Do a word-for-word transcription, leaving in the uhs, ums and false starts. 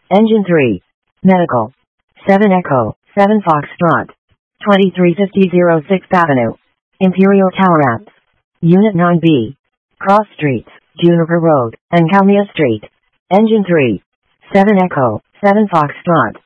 Engine three. Medical. seven Echo, seven Foxtrot. twenty-three fifty sixth Avenue. Imperial Tower Apps. Unit nine B. Cross Streets, Juniper Road, and Calmia Street. Engine three. seven Echo, seven Foxtrot.